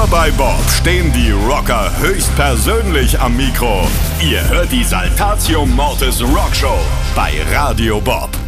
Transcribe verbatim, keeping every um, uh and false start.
Nur bei Bob stehen die Rocker höchstpersönlich am Mikro. Ihr hört die Saltatio Mortis Rockshow bei Radio Bob.